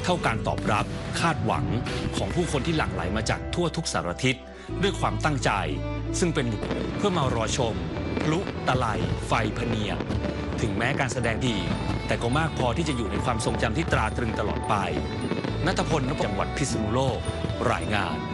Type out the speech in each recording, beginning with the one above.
เท่าการตอบรับคาดหวังของผู้คนที่หลั่งไหลมาจากทั่วทุกสารทิศด้วยความตั้งใจซึ่งเป็นเพื่อมารอชมพลุตะไลไฟพเนียดถึงแม้การแสดงดีแต่ก็มากพอที่จะอยู่ในความทรงจำที่ตราตรึงตลอดไปณัฐพล จังหวัดพิษณุโลกรายงาน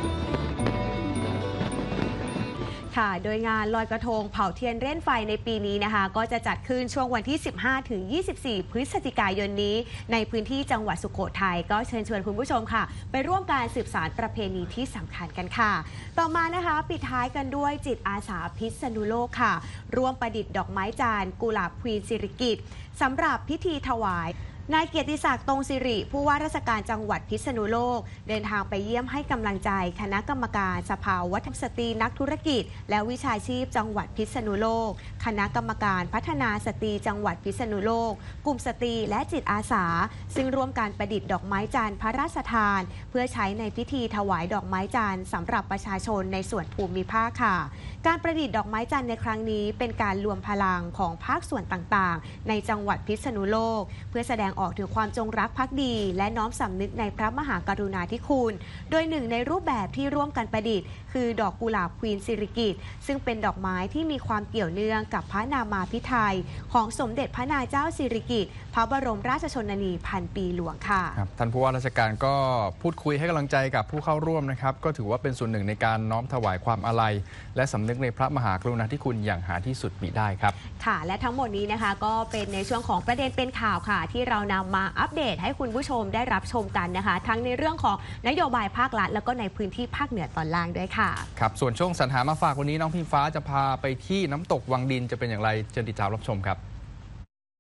ค่ะโดยงานลอยกระทงเผาเทียนเล่นไฟในปีนี้นะคะก็จะจัดขึ้นช่วงวันที่ 15 ถึง 24 พฤศจิกายนนี้ในพื้นที่จังหวัดสุโขทัยก็เชิญชวนคุณผู้ชมค่ะไปร่วมการสืบสานประเพณีที่สำคัญกันค่ะต่อมานะคะปิดท้ายกันด้วยจิตอาสาพิษณุโลกค่ะร่วมประดิษฐ์ดอกไม้จานกุหลาบควีนสิริกิติ์สำหรับพิธีถวายนายเกียรติศักดิ์ตรงสิริผู้ว่าราชการจังหวัดพิษณุโลกเดินทางไปเยี่ยมให้กำลังใจคณะกรรมการสภาวัฒนสตรีนักธุรกิจและวิชาชีพจังหวัดพิษณุโลกคณะกรรมการพัฒนาสตรีจังหวัดพิษณุโลกกลุ่มสตรีและจิตอาสาซึ่งร่วมการประดิษฐ์ดอกไม้จันทร์พระราชทานเพื่อใช้ในพิธีถวายดอกไม้จันทร์สำหรับประชาชนในส่วนภูมิภาคค่ะการประดิษฐ์ดอกไม้จันทร์ในครั้งนี้เป็นการรวมพลังของภาคส่วนต่างๆในจังหวัดพิษณุโลกเพื่อแสดงออกถึงความจงรักภักดีและน้อมสำนึกในพระมหากรุณาธิคุณโดยหนึ่งในรูปแบบที่ร่วมกันประดิษฐ์คือดอกกุหลาบควีนสิริกิติ์ซึ่งเป็นดอกไม้ที่มีความเกี่ยวเนื่องกับพระนามาภิไธยของสมเด็จพระนางเจ้าสิริกิติ์พระบรมราชชนนีพันปีหลวงค่ะท่านผู้ว่าราชการก็พูดคุยให้กำลังใจกับผู้เข้าร่วมนะครับก็ถือว่าเป็นส่วนหนึ่งในการน้อมถวายความอาลัยและสำนึกในพระมหากรุณาธิคุณอย่างหาที่สุดมิได้ครับค่ะและทั้งหมดนี้นะคะก็เป็นในช่วงของประเด็นเป็นข่าวค่ะที่เรานำมาอัปเดตให้คุณผู้ชมได้รับชมกันนะคะทั้งในเรื่องของนโยบายภาครัฐแล้วก็ในพื้นที่ภาคเหนือตอนล่างด้วยค่ะครับส่วนช่วงสรรหามาฝากวันนี้น้องพิมฟ้าจะพาไปที่น้ำตกวังดินจะเป็นอย่างไรเชิญติดตามรับชมครับ